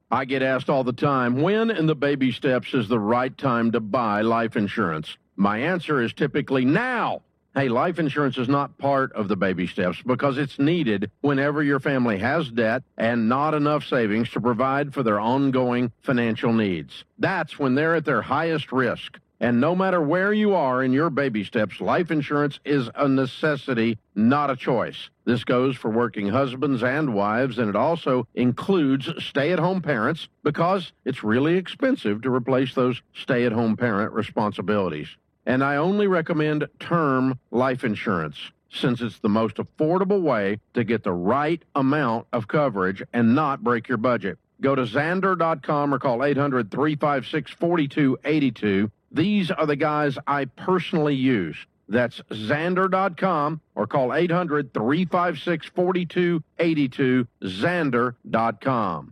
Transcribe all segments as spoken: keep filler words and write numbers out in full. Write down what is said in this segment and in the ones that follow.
I get asked all the time, when in the baby steps is the right time to buy life insurance? My answer is typically now. Hey, life insurance is not part of the baby steps because it's needed whenever your family has debt and not enough savings to provide for their ongoing financial needs. That's when they're at their highest risk. And no matter where you are in your baby steps, life insurance is a necessity, not a choice. This goes for working husbands and wives, and it also includes stay-at-home parents because it's really expensive to replace those stay-at-home parent responsibilities. And I only recommend term life insurance since it's the most affordable way to get the right amount of coverage and not break your budget. Go to Zander dot com or call eight hundred, three five six, four two eight two. These are the guys I personally use. That's Zander dot com or call eight hundred, three five six, four two eight two, Zander dot com.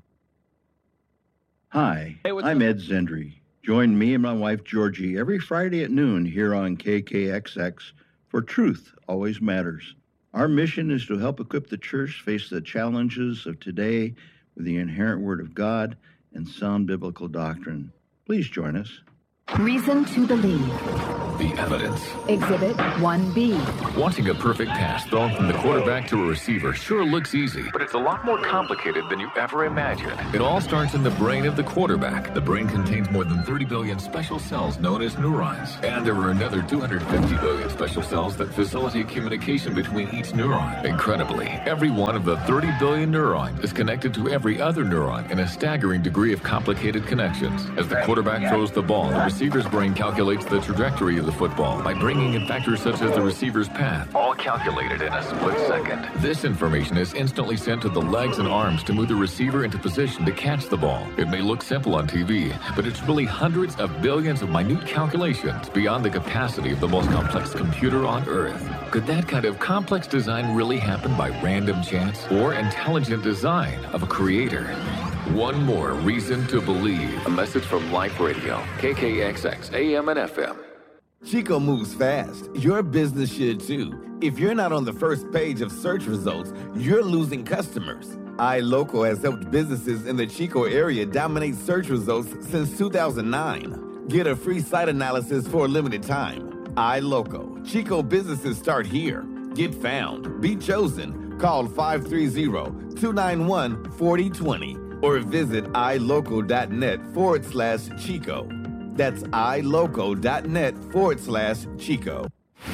Hi, hey, I'm Ed Zendri. Join me and my wife Georgie every Friday at noon here on K K X X for Truth Always Matters. Our mission is to help equip the church face the challenges of today with the inherent Word of God and sound biblical doctrine. Please join us. Reason to believe. The evidence. Exhibit one B. Watching a perfect pass thrown from the quarterback to a receiver sure looks easy, but it's a lot more complicated than you ever imagined. It all starts in the brain of the quarterback. The brain contains more than thirty billion special cells known as neurons, and there are another two hundred fifty billion special cells that facilitate communication between each neuron. Incredibly, every one of the thirty billion neurons is connected to every other neuron in a staggering degree of complicated connections. As the quarterback throws the ball, the receiver's brain calculates the trajectory of the football by bringing in factors such as the receiver's path, all calculated in a split second. This information is instantly sent to the legs and arms to move the receiver into position to catch the ball. It may look simple on T V, but it's really hundreds of billions of minute calculations beyond the capacity of the most complex computer on Earth. Could that kind of complex design really happen by random chance or intelligent design of a creator? One more reason to believe. A message from Life Radio, K K X X, A M and F M. Chico moves fast. Your business should too. If you're not on the first page of search results, you're losing customers. iLocal has helped businesses in the Chico area dominate search results since two thousand nine. Get a free site analysis for a limited time. iLocal. Chico businesses start here. Get found. Be chosen. Call five three zero, two nine one, four zero two zero or visit ilocal.net forward slash Chico. That's ilocal.net forward slash Chico.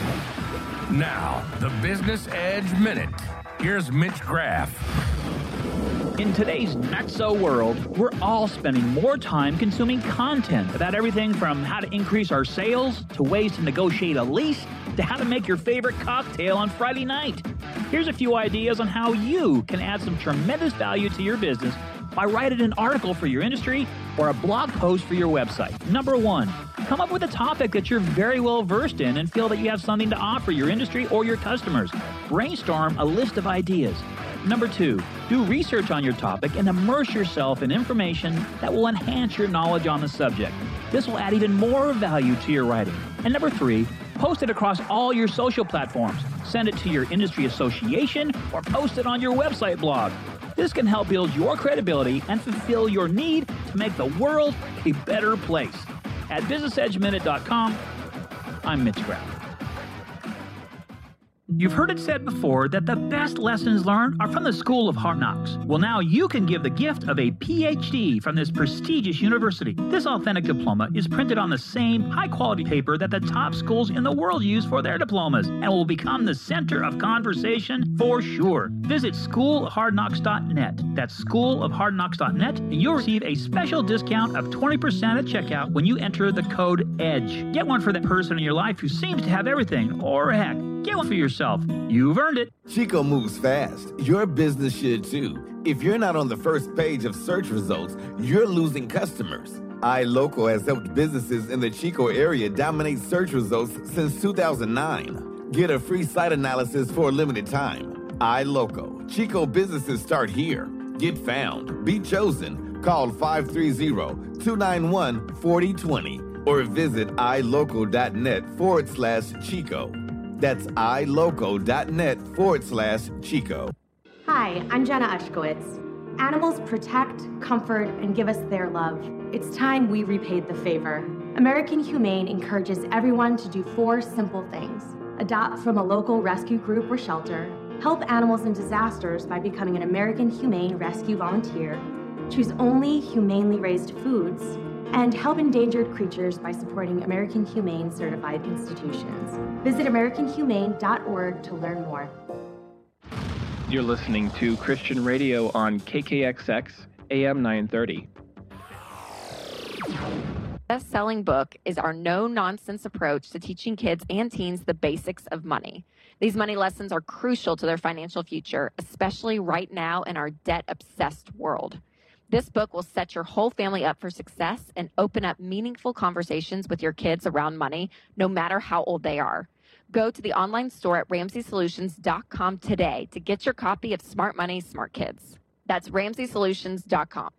Now, the Business Edge Minute. Here's Mitch Graff. In today's not-so world, we're all spending more time consuming content about everything from how to increase our sales, to ways to negotiate a lease, to how to make your favorite cocktail on Friday night. Here's a few ideas on how you can add some tremendous value to your business by writing an article for your industry or a blog post for your website. Number one, come up with a topic that you're very well versed in and feel that you have something to offer your industry or your customers. Brainstorm a list of ideas. Number two, do research on your topic and immerse yourself in information that will enhance your knowledge on the subject. This will add even more value to your writing. And number three, post it across all your social platforms. Send it to your industry association or post it on your website blog. This can help build your credibility and fulfill your need to make the world a better place. At business edge minute dot com, I'm Mitch Graff. You've heard it said before that the best lessons learned are from the School of Hard Knocks. Well, now you can give the gift of a P H D from this prestigious university. This authentic diploma is printed on the same high-quality paper that the top schools in the world use for their diplomas and will become the center of conversation for sure. Visit school of hard knocks dot net. That's school of hard knocks dot net, and you'll receive a special discount of twenty percent at checkout when you enter the code EDGE. Get one for that person in your life who seems to have everything, or heck, get one for yourself. You've earned it. Chico moves fast. Your business should too. If you're not on the first page of search results, you're losing customers. iLocal has helped businesses in the Chico area dominate search results since two thousand nine. Get a free site analysis for a limited time. iLocal. Chico businesses start here. Get found. Be chosen. Call five three zero, two nine one, four zero two zero or visit ilocal.net forward slash Chico. That's ilocal.net forward slash Chico. Hi, I'm Jenna Ushkowitz. Animals protect, comfort, and give us their love. It's time we repaid the favor. American Humane encourages everyone to do four simple things. Adopt from a local rescue group or shelter, help animals in disasters by becoming an American Humane Rescue volunteer, choose only humanely raised foods, and help endangered creatures by supporting American Humane certified institutions. Visit american humane dot org to learn more. You're listening to Christian Radio on K K X X A M nine thirty. Best-selling book is our no-nonsense approach to teaching kids and teens the basics of money. These money lessons are crucial to their financial future, especially right now in our debt-obsessed world. This book will set your whole family up for success and open up meaningful conversations with your kids around money, no matter how old they are. Go to the online store at ramsey solutions dot com today to get your copy of Smart Money, Smart Kids. That's ramsey solutions dot com.